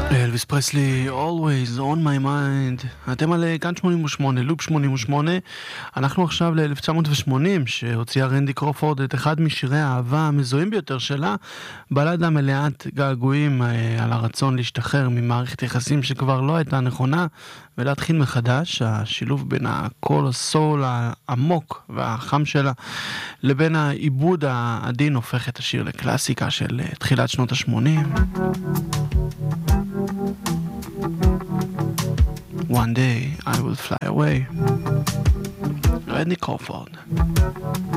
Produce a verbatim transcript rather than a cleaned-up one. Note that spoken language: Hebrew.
אלוויס פרסלי, always on my mind. אתם על כאן שמונים ושמונה, לופ שמונים ושמונה. אנחנו עכשיו ל-אלף תשע מאות ושמונים, שהוציאה רנדי קרופורד את אחד משירי האהבה המזוהים ביותר שלה, בלדה מלאת געגועים על הרצון להשתחרר ממערכת יחסים שכבר לא הייתה נכונה, ולהתחיל מחדש. השילוב בין הקול הסול העמוק והחם שלה, לבין העיבוד העדין, הופך את השיר לקלאסיקה של תחילת שנות ה-שמונים. One day I will fly away. Randy Crawford.